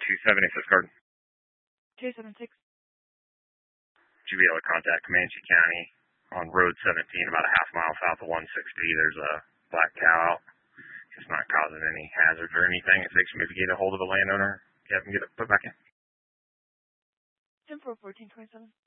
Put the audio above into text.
276 Garden. 276. Would you be able to contact Comanche County on Road 17, about a half mile south of 160? There's a black cow out. It's not causing any hazards or anything. It takes me to get a hold of the landowner. Have him get it put back in. 10-4, 1427.